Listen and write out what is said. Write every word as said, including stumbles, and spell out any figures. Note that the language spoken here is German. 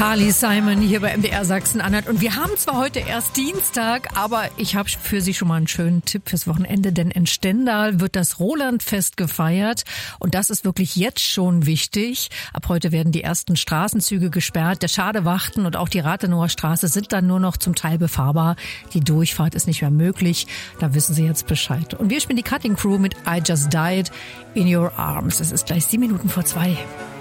Carly Simon hier bei M D R Sachsen-Anhalt. Und wir haben zwar heute erst Dienstag, aber ich habe für Sie schon mal einen schönen Tipp fürs Wochenende, denn in Stendal wird das Rolandfest gefeiert. Und das ist wirklich jetzt schon wichtig. Ab heute werden die ersten Straßenzüge gesperrt. Der Schadewachten und auch die Rathenower Straße sind dann nur noch zum Teil befahrbar. Die Durchfahrt ist nicht mehr möglich. Da wissen Sie jetzt Bescheid. Und wir spielen die Cutting Crew mit I Just Died in Your Arms. Es ist gleich sieben Minuten vor zwei.